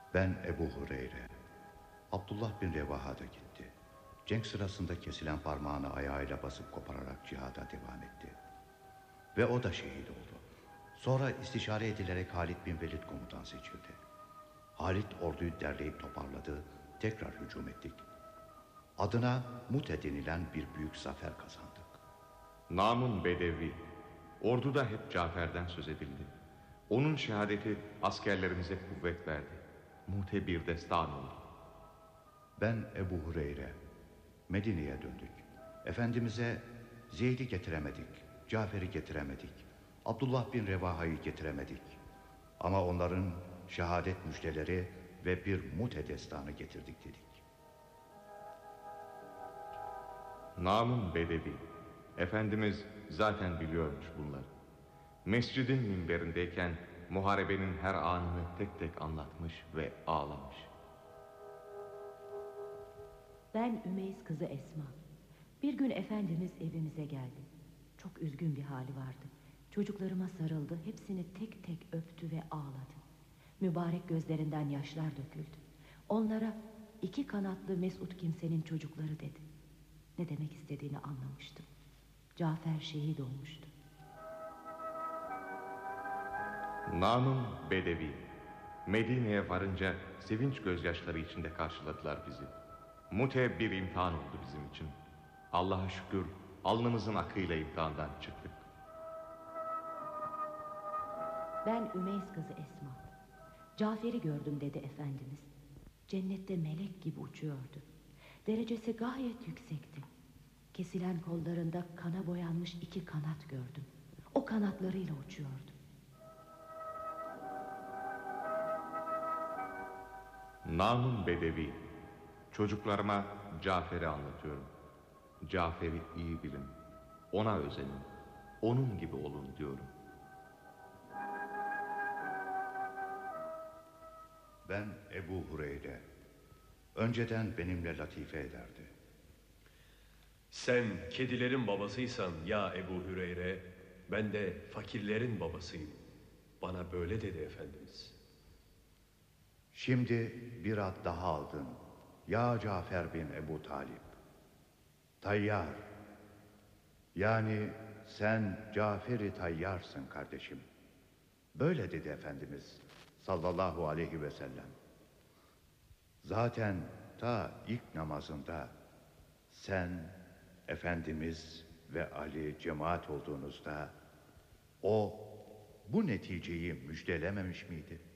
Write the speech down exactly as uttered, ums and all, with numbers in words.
Ben Ebu Hureyre. Abdullah bin Revaha'da gitti. Cenk sırasında kesilen parmağını ayağıyla basıp kopararak cihada devam etti. Ve o da şehit oldu. Sonra istişare edilerek Halid bin Velid komutan seçildi. Halid orduyu derleyip toparladı. Tekrar hücum ettik. Adına Mute denilen bir büyük zafer kazandık. Namın Bedevi. Orduda hep Cafer'den söz edildi. Onun şehadeti askerlerimize kuvvet verdi. Mute bir destan oldu. Ben Ebu Hureyre. Medine'ye döndük. Efendimiz'e Zeyd'i getiremedik, Cafer'i getiremedik, Abdullah bin Revaha'yı getiremedik. Ama onların şehadet müjdeleri ve bir Mute destanı getirdik dedik. Namın Bedevi. Efendimiz zaten biliyormuş bunları. Mescidin minberindeyken muharebenin her anını tek tek anlatmış ve ağlamış. Ben Ümeyiz kızı Esma. Bir gün Efendimiz evimize geldi. Çok üzgün bir hali vardı. Çocuklarıma sarıldı, hepsini tek tek öptü ve ağladı. Mübarek gözlerinden yaşlar döküldü. Onlara iki kanatlı mesut kimsenin çocukları dedi. Ne demek istediğini anlamıştım. Cafer şehit olmuştu. Namım Bedevi. Medine'ye varınca sevinç gözyaşları içinde karşıladılar bizi. Mute bir imtihan oldu bizim için. Allah'a şükür alnımızın akıyla imtihandan çıktık. Ben Ümeyiz kızı Esma. Cafer'i gördüm dedi Efendimiz. Cennette melek gibi uçuyordu. Derecesi gayet yüksekti. Kesilen kollarında kana boyanmış iki kanat gördüm. O kanatlarıyla uçuyordu. Namım Bedevi. Çocuklarıma Cafer'i anlatıyorum. Cafer'i iyi bilin. Ona özenin. Onun gibi olun diyorum. Ben Ebu Hureyre. Önceden benimle latife ederdi. Sen kedilerin babasıysan ya Ebu Hüreyre, ben de fakirlerin babasıyım. Bana böyle dedi Efendimiz. Şimdi bir ad daha aldın. Ya Cafer bin Ebu Talip. Tayyar. Yani sen Cafer-i Tayyar'sın kardeşim. Böyle dedi Efendimiz sallallahu aleyhi ve sellem. Zaten ta ilk namazında sen, Efendimiz ve Ali cemaat olduğunuzda o bu neticeyi müjdelememiş miydi?